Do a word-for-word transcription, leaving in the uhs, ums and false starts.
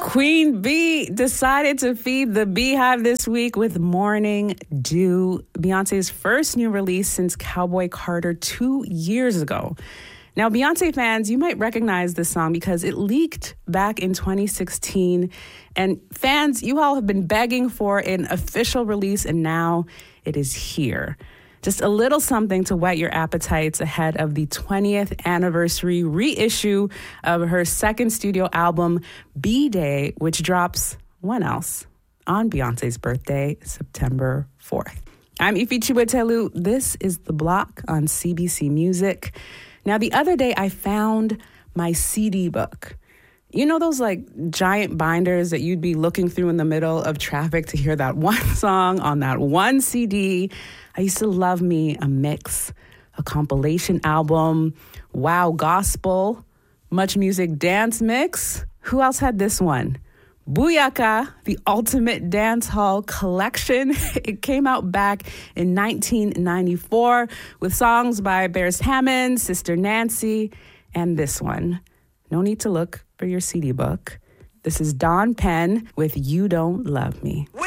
Queen Bee decided to feed the beehive this week with Morning Dew, Beyonce's first new release since Cowboy Carter two years ago. Now, Beyonce fans, you might recognize this song because it leaked back in twenty sixteen. And fans, you all have been begging for an official release, and now it is here. Just a little something to whet your appetites ahead of the twentieth anniversary reissue of her second studio album, B-Day, which drops, when else, on Beyonce's birthday, September fourth. I'm Ife Chiwetelu. This is The Block on C B C Music. Now, the other day, I found my C D book. You know those like giant binders that you'd be looking through in the middle of traffic to hear that one song on that one C D? I used to love me a mix, a compilation album, wow gospel, much music dance mix. Who else had this one? Booyaka, the ultimate dance hall collection. It came out back in nineteen ninety-four with songs by Beres Hammond, Sister Nancy, and this one. No need to look for your C D book. This is Dawn Penn with You Don't Love Me.